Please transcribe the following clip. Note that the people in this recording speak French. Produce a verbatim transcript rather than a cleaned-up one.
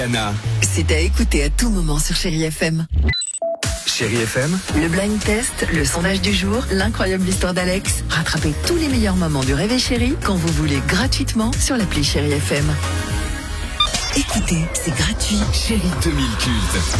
Anna. C'est à écouter à tout moment sur Chérie F M. Chérie F M. Le blind test, le sondage du jour, l'incroyable histoire d'Alex. Rattrapez tous les meilleurs moments du Réveil Chérie quand vous voulez gratuitement sur l'appli Chérie F M. Écoutez, c'est gratuit. Chérie deux mille culte.